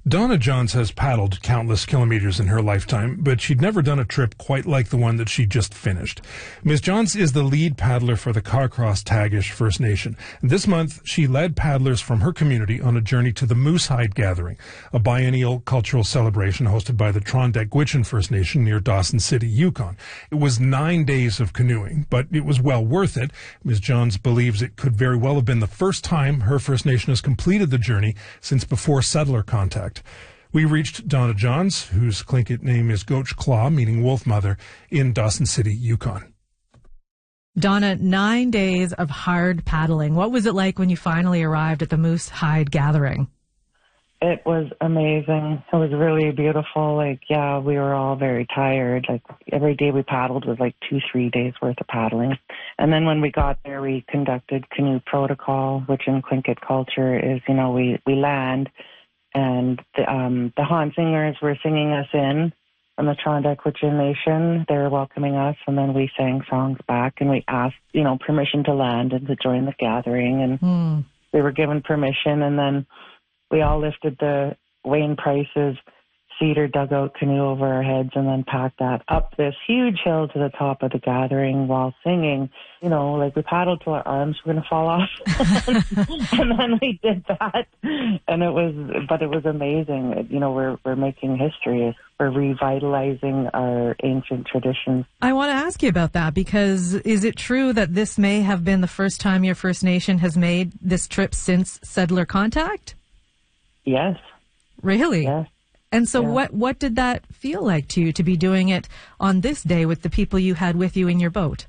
Donna Johns has paddled countless kilometers in her lifetime, but she'd never done a trip quite like the one that she just finished. Ms. Johns is the lead paddler for the Carcross Tagish First Nation. This month, she led paddlers from her community on a journey to the Moosehide Gathering, a biennial cultural celebration hosted by the Trondeck-Gwitchin First Nation near Dawson City, Yukon. It was 9 days of canoeing, but it was well worth it. Ms. Johns believes it could very well have been the first time her First Nation has completed the journey since before settler contact. We reached Donna Johns, whose Tlingit name is Goach Claw, meaning wolf mother, in Dawson City, Yukon. Donna, 9 days of hard paddling. What was it like when you finally arrived at the Moosehide Gathering? It was amazing. It was really beautiful. We were all very tired. Every day we paddled was 2-3 days worth of paddling. And then when we got there, we conducted canoe protocol, which in Tlingit culture is, we land. And the Han singers were singing us in from the Trondeck-Gwitchin Nation. They were welcoming us, and then we sang songs back, and we asked, permission to land and to join the gathering. And we were given permission, and then we all lifted the Wayne Price's cedar dugout canoe over our heads and then packed that up this huge hill to the top of the gathering while singing. We paddled till our arms were going to fall off. And then we did that. And it was amazing. We're making history. We're revitalizing our ancient traditions. I want to ask you about that because is it true that this may have been the first time your First Nation has made this trip since settler contact? Yes. Really? Yes. And so what did that feel like to you to be doing it on this day with the people you had with you in your boat?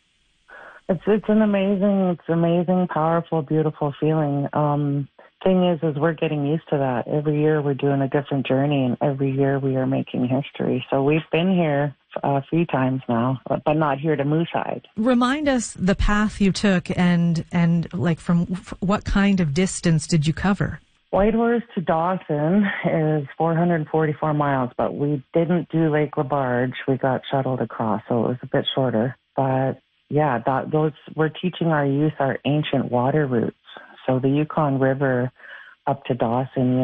It's amazing, powerful, beautiful feeling. Thing is we're getting used to that. Every year we're doing a different journey, and every year we are making history. So we've been here a few times now, but not here to Moosehide. Remind us the path you took and from what kind of distance did you cover? Whitehorse to Dawson is 444 miles, but we didn't do Lake Labarge. We got shuttled across, so it was a bit shorter. But we're teaching our youth our ancient water routes. So the Yukon River up to Dawson,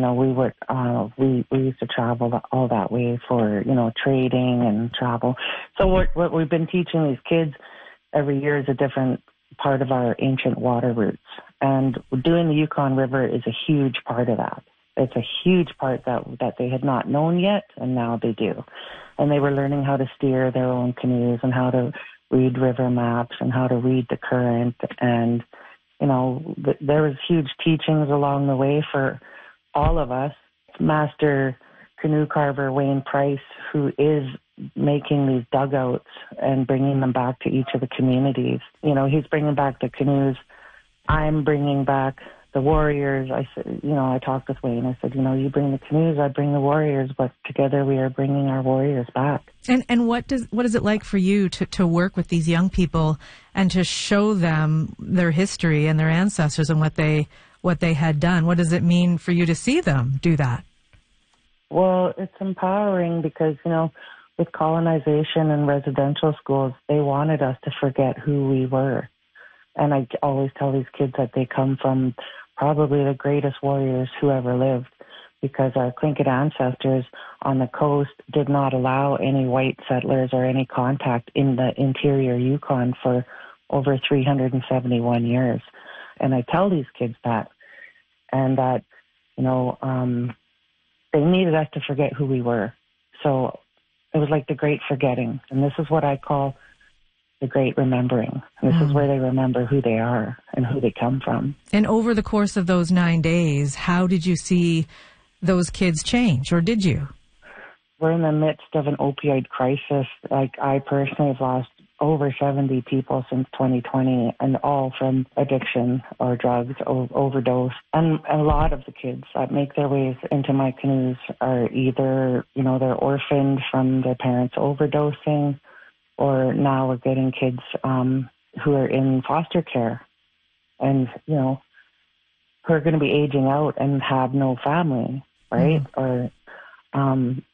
we used to travel all that way for, trading and travel. So what we've been teaching these kids every year is a different part of our ancient water routes. And doing the Yukon River is a huge part of that. It's a huge part that they had not known yet, and now they do. And they were learning how to steer their own canoes and how to read river maps and how to read the current. And, there was huge teachings along the way for all of us. Master canoe carver Wayne Price, who is making these dugouts and bringing them back to each of the communities. He's bringing back the canoes. I'm bringing back the warriors. I said, I talked with Wayne. I said, you bring the canoes, I bring the warriors, but together we are bringing our warriors back. And what is it like for you to work with these young people and to show them their history and their ancestors and what they had done? What does it mean for you to see them do that? Well, it's empowering because, with colonization and residential schools, they wanted us to forget who we were. And I always tell these kids that they come from probably the greatest warriors who ever lived, because our Tlingit ancestors on the coast did not allow any white settlers or any contact in the interior Yukon for over 371 years. And I tell these kids that, and that, they needed us to forget who we were. So it was like the great forgetting. And this is what I call the great remembering. This is where they remember who they are and who they come from. And over the course of those 9 days, how did you see those kids change, or did you? We're in the midst of an opioid crisis. I personally have lost over 70 people since 2020, and all from addiction or drugs or overdose. And a lot of the kids that make their ways into my canoes are either, they're orphaned from their parents overdosing, or now we're getting kids who are in foster care and, who are going to be aging out and have no family, right? Or